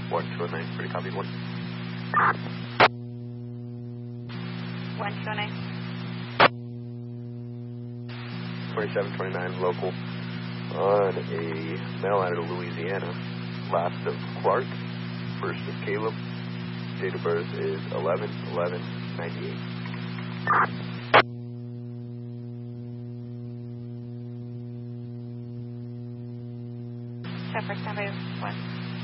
1209, pretty copy 1. 1209. 2729 local on a mail out of Louisiana. Last of Clark, first of Caleb. Date of birth is 11/11/98. So first time by 1.